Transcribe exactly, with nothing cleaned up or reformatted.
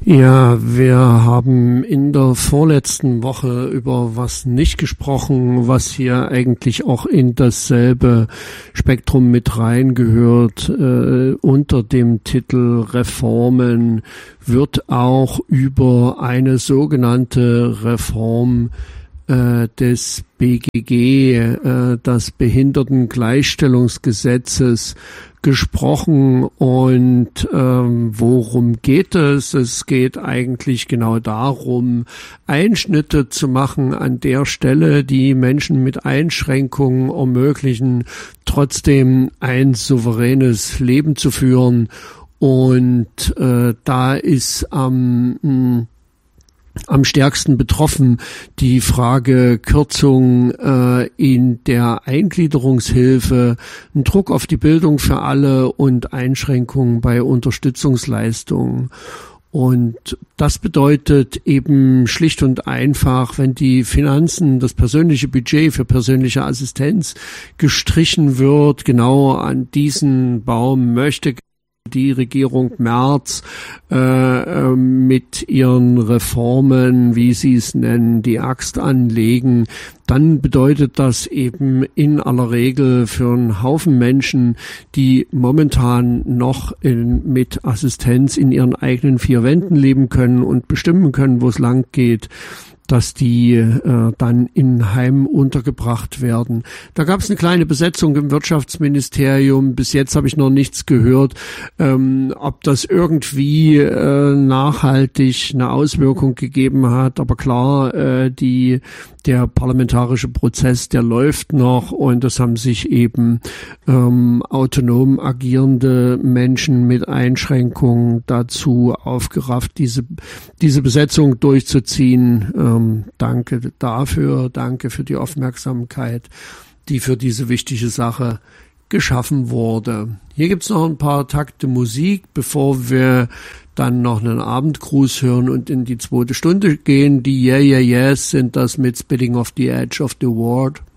Ja, wir haben in der vorletzten Woche über was nicht gesprochen, was hier eigentlich auch in dasselbe Spektrum mit reingehört. Äh, unter dem Titel Reformen wird auch über eine sogenannte Reform äh, des B G G, äh, das Behindertengleichstellungsgesetzes, gesprochen. Und ähm, worum geht es? Es geht eigentlich genau darum, Einschnitte zu machen an der Stelle, die Menschen mit Einschränkungen ermöglichen, trotzdem ein souveränes Leben zu führen. Und äh, da ist am ähm, am stärksten betroffen die Frage Kürzung äh, in der Eingliederungshilfe, ein Druck auf die Bildung für alle und Einschränkungen bei Unterstützungsleistungen. Und das bedeutet eben schlicht und einfach, wenn die Finanzen, das persönliche Budget für persönliche Assistenz gestrichen wird, genau an diesen Baum möchte die Regierung Merz äh, mit ihren Reformen, wie sie es nennen, die Axt anlegen, dann bedeutet das eben in aller Regel für einen Haufen Menschen, die momentan noch in, mit Assistenz in ihren eigenen vier Wänden leben können und bestimmen können, wo es lang geht, dass die äh, dann in Heimen untergebracht werden. Da gab es eine kleine Besetzung im Wirtschaftsministerium. Bis jetzt habe ich noch nichts gehört, ähm, ob das irgendwie äh, nachhaltig eine Auswirkung gegeben hat. Aber klar, äh, die der parlamentarische Prozess, der läuft noch, und das haben sich eben ähm, autonom agierende Menschen mit Einschränkungen dazu aufgerafft, diese diese Besetzung durchzuziehen. Ähm, danke dafür, danke für die Aufmerksamkeit, die für diese wichtige Sache geschaffen wurde. Hier gibt's noch ein paar Takte Musik, bevor wir dann noch einen Abendgruß hören und in die zweite Stunde gehen. Die Yeah Yeah Yeahs sind das mit Spitting off the Edge of the World.